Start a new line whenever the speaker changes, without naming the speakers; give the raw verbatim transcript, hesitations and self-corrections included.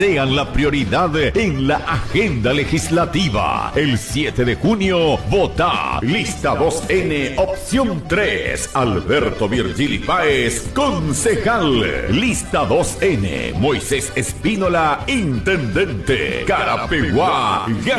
sean la prioridad en la agenda legislativa. El siete de junio, vota lista dos N, opción tres, Alberto Virgili Páez, concejal. Lista dos N, Moisés Espínola, intendente. Carapeguá,